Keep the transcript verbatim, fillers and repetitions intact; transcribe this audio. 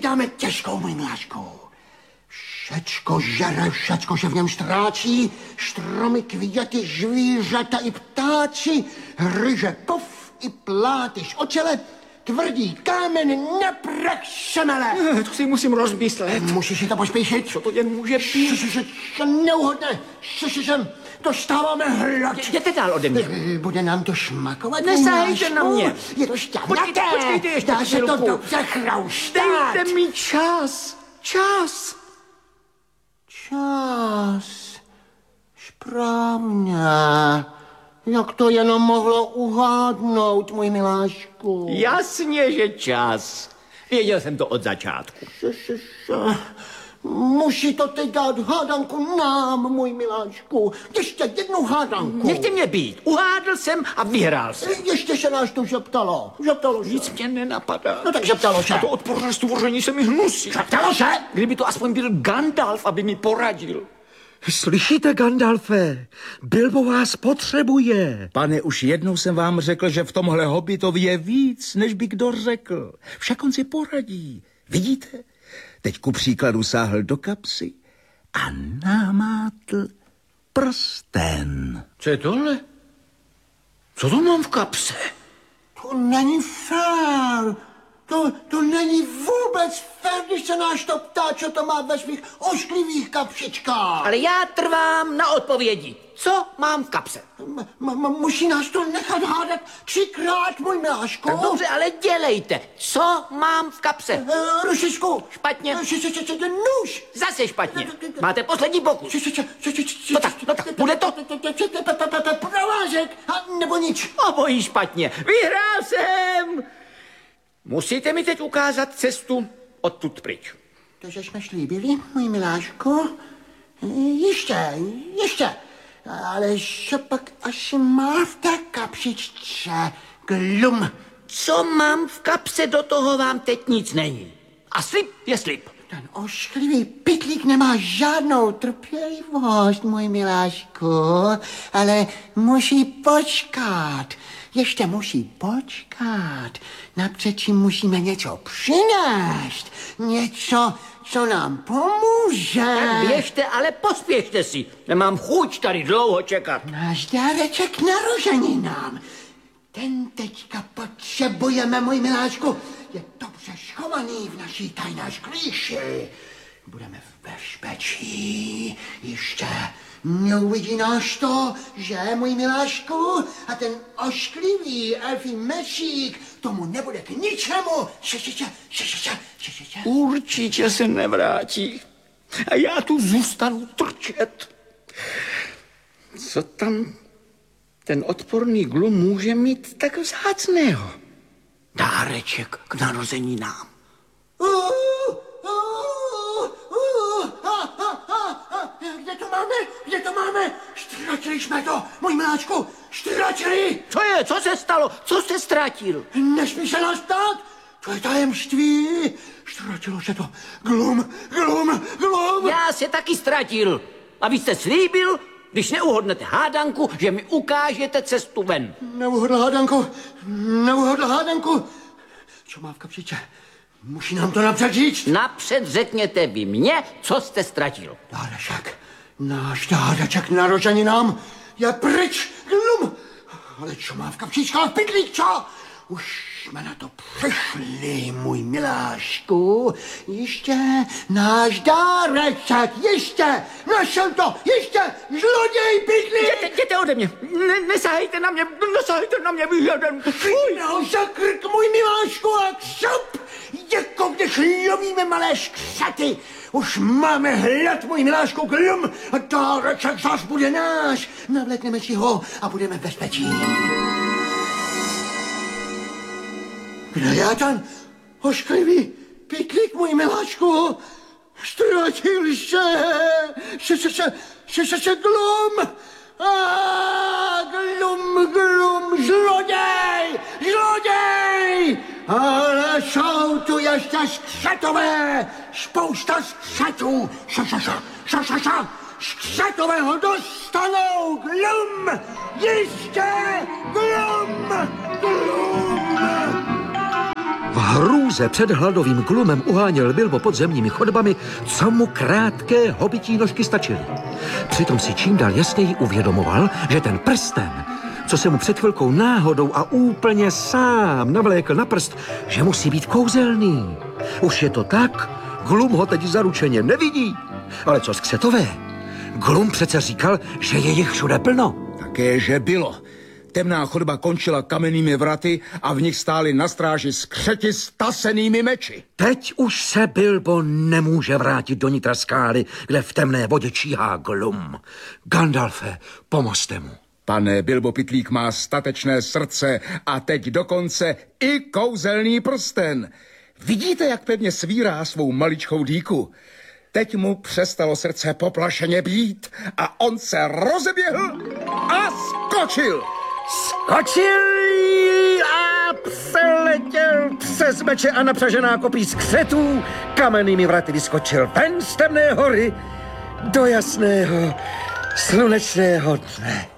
dáme těžkou, můj miláčku. Všečko žere, všečko se v něm stráčí, stromy, květy, zvířata i ptáči, hryže kov i plátyž o čele, tvrdý kámen na prach šemele. To si musím rozmyslet. Musíš si to pospíšit. Co to jen může být? Neuhodné. Šešešem, dostáváme hlad. Jděte dál ode mě. Bude nám to šmakovat. Nesahejte na mě. Je to šťavnaté. Počkejte, počkejte ještě Dá se to chvilku. dobře chroustát. Dejte mi čas. Čas. Čas. Správně. Jak to jenom mohlo uhádnout, můj miláčku? Jasně, že čas. Věděl jsem to od začátku. Musí to teď dát hádanku nám, můj miláčku. Ještě jednu hádanku. Nechte mě být. Uhádl jsem a vyhrál jsem. Ještě se nás to zeptalo. Zeptalo se. Nic mě nenapadá. No tak zeptalo se. A to odporné stvoření se mi hnusí. Zeptalo se. Kdyby to aspoň byl Gandalf, aby mi poradil. Slyšíte, Gandalfe? Bilbo vás potřebuje. Pane, už jednou jsem vám řekl, že v tomhle hobitovi je víc, než by kdo řekl. Však on si poradí. Vidíte? Teď ku příkladu sáhl do kapsy a namátl prsten. Co je tohle? Co to mám v kapse? To není fér. To, to není vůbec fér, když se náš to ptá, co to má ve svých ošklivých kapsičkách. Ale já trvám na odpovědi. Co mám v kapse? M- m- musí nás to nechat hádat třikrát, můj miláčku. Tak dobře, ale dělejte. Co mám v kapse? Uh, Rušičku. Špatně. Š- š- š- š- Nůž. Zase špatně. Máte poslední pokus. Š- š- š- š- š- No tak, no tak, bude to? Provázek, a nebo nič. Obojí špatně. Vyhrál jsem! Musíte mi teď ukázat cestu odtud pryč. To, že jsme slíbili, můj miláčku. Ještě, ještě. Ale co pak asi má v té kapsičce Glum? Co mám v kapse, do toho vám teď nic není. A slib je slib. Ten ošklivý pytlík nemá žádnou trpělivost, můj miláčku, ale musí počkat. Ještě musí počkat. Napřed musíme něco přinést. Něco, co nám pomůže. Tak běžte, ale pospěšte si. Nemám chuť tady dlouho čekat. Náš dáreček narozeninám. Ten teďka potřebujeme, můj miláčku. Je dobře schovaný v naší tajné sklíši. Budeme v bezpečí. Ještě neuvidí nás to, že, můj miláčku? A ten ošklivý elfí mešík tomu nebude k ničemu. Še, še, še, še, še, še, še, še, še. Určitě se nevrátí. A já tu zůstanu trčet. Co tam ten odporný Glum může mít tak vzácného? Dáreček k narozeninám. Uh, uh, uh, ha, ha, ha, ha. Kde to máme? Kde to máme? Ztratili jsme to, můj miláčku. Ztratili. Co je? Co se stalo? Co jste ztratil? Nesmí se nás ptát. To je tajemství. Ztratilo se to. Glum, glum, glum. Já se taky ztratil. A vy jste slíbil, když neuhodnete hádanku, že mi ukážete cestu ven. Neuhodl hádanku, neuhodl hádanku. Co má v kapsičce? Musí nám to napřed říct. Napřed řekněte vy mně, co jste ztratil. Dáreček, náš dáreček narozeninám je pryč, Glum. Ale co má v kapsičkách pytlík, co? Už jsme na to přišli, můj milášku. Ještě náš dáreček, ještě. Našel to, ještě zloděj pytlík. Jděte, jděte ode mě. Ne, nesahejte na mě, nesahejte na mě. No, za krk, můj milášku, a křup. Jako když lovíme malé škřaty. Už máme hlad, můj milášku, Glum. A dáreček zas bude náš. Navlékneme si ho a budeme v bezpečí. Kde je ten ošklivý pytlík, můj miláčku? Ztratil se, se, se, se, se, se, se, Glum. A Glum, Glum, zloděj, zloděj! Ale jsou tu ještě skřetové, spousta skřetů. Ša, ša, ša, ša, ša, ša. Skřetové ho dostanou, Glum, ještě, Glum, Glum. V hrůze před hladovým glumem uháněl Bilbo podzemními chodbami, co mu krátké hobití nožky stačily. Přitom si čím dál jasněji uvědomoval, že ten prsten, co se mu před chvilkou náhodou a úplně sám navlékl na prst, že musí být kouzelný. Už je to tak, Glum ho teď zaručeně nevidí. Ale co skřetové? Glum přece říkal, že je jich všude plno. Také, že bylo. Temná chodba končila kamennými vraty a v nich stáli na stráži skřeti s tasenými meči. Teď už se Bilbo nemůže vrátit do nitra skály, kde v temné vodě číhá Glum. Gandalfe, pomozte mu. Pane Bilbo Pytlík má statečné srdce a teď dokonce i kouzelný prsten. Vidíte, jak pevně svírá svou maličkou dýku? Teď mu přestalo srdce poplašeně být a on se rozeběhl a skočil. Skočil a přeletěl přes meče a napřažená kopí skřetů. Kamennými vraty vyskočil ven z temné hory do jasného slunečného dne.